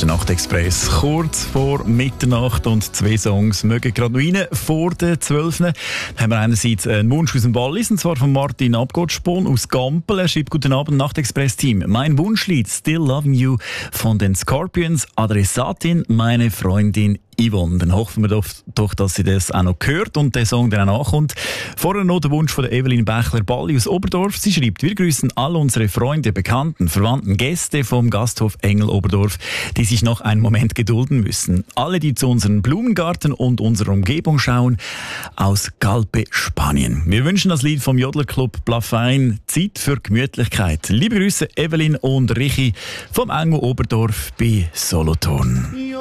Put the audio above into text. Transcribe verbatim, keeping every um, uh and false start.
der Nachtexpress. Kurz vor Mitternacht und zwei Songs mögen gerade noch rein. Vor den zwölf haben wir einerseits einen Wunsch aus dem Wallis, und zwar von Martin Abgottspon aus Gampel. Er schreibt: Guten Abend, Nachtexpress-Team. Mein Wunschlied Still Loving You von den Scorpions. Adressatin, meine Freundin Yvonne. Dann hoffen wir doch, doch, dass sie das auch noch hört und der Song dann auch nachkommt. Vorher noch der Wunsch von der Evelyn Bächler-Balli aus Oberdorf. Sie schreibt: Wir grüßen all unsere Freunde, Bekannten, Verwandten, Gäste vom Gasthof Engel Oberdorf, die sich noch einen Moment gedulden müssen. Alle, die zu unserem Blumengarten und unserer Umgebung schauen, aus Calpe, Spanien. Wir wünschen das Lied vom Jodlerclub Plafein Zeit für Gemütlichkeit. Liebe Grüße, Evelyn und Richi vom Engel Oberdorf bei Solothurn.